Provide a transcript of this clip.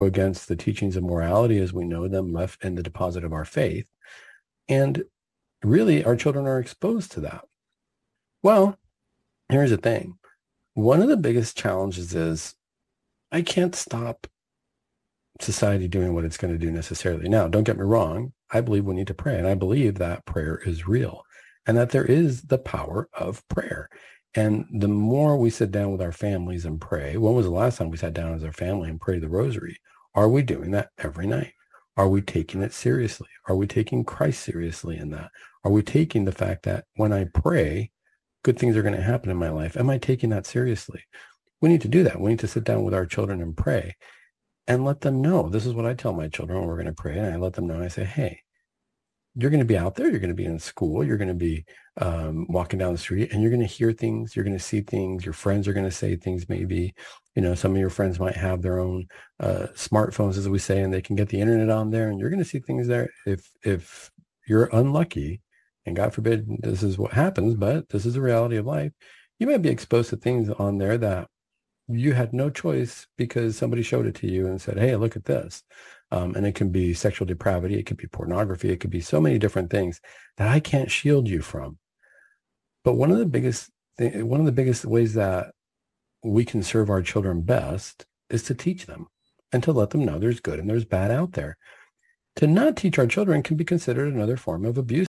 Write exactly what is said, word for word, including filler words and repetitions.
against the teachings of morality as we know them left in the deposit of our faith. And really, our children are exposed to that. Well, here's the thing. One of the biggest challenges is I can't stop society doing what it's going to do necessarily. Now, don't get me wrong. I believe we need to pray, and I believe that prayer is real and that there is the power of prayer. And the more we sit down with our families and pray, when was the last time we sat down as our family and prayed the rosary? Are we doing that every night? Are we taking it seriously? Are we taking Christ seriously in that? Are we taking the fact that when I pray, good things are going to happen in my life? Am I taking that seriously? We need to do that. We need to sit down with our children and pray and let them know. This is what I tell my children when we're going to pray. And I let them know, and I say, hey, you're going to be out there. You're going to be in school. You're going to be um, walking down the street, and you're going to hear things. You're going to see things. Your friends are going to say things. Maybe, you know, some of your friends might have their own uh, smartphones, as we say, and they can get the internet on there, and you're going to see things there. If, if you're unlucky, and God forbid this is what happens, but this is the reality of life, you might be exposed to things on there that you had no choice because somebody showed it to you and said, hey, look at this. Um, and it can be sexual depravity. It could be pornography. It could be so many different things that I can't shield you from. But one of the biggest, th- one of the biggest ways that we can serve our children best is to teach them and to let them know there's good and there's bad out there. To not teach our children can be considered another form of abuse.